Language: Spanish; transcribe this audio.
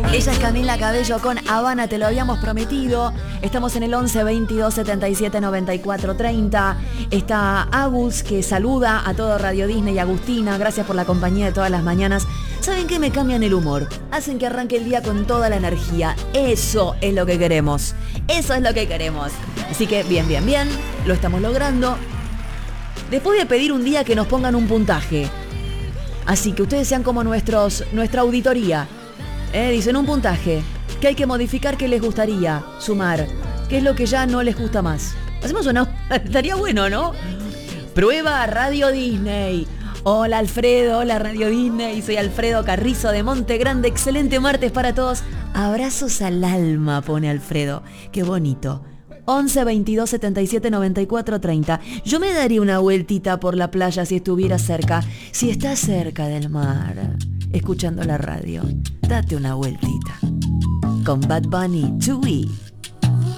Ella es Camila Cabello con Habana, te lo habíamos prometido. Estamos en el 11 22 77 94 30. Está Agus, que saluda a todo Radio Disney. Agustina, gracias por la compañía de todas las mañanas. ¿Saben qué? Me cambian el humor. Hacen que arranque el día con toda la energía. Eso es lo que queremos. Eso es lo que queremos. Así que bien, bien, bien. Lo estamos logrando. Después voy a pedir un día que nos pongan un puntaje. Así que ustedes sean como nuestra auditoría. Dicen un puntaje. ¿Qué hay que modificar? ¿Qué les gustaría sumar? ¿Qué es lo que ya no les gusta más? ¿Hacemos o no? Estaría bueno, ¿no? Prueba Radio Disney. Hola Alfredo, hola Radio Disney. Soy Alfredo Carrizo de Monte Grande. Excelente martes para todos. Abrazos al alma, pone Alfredo. Qué bonito. 11 22 77 94 30. Yo me daría una vueltita por la playa si estuviera cerca. Si estás cerca del mar, escuchando la radio, date una vueltita. Con Bad Bunny, Chewy.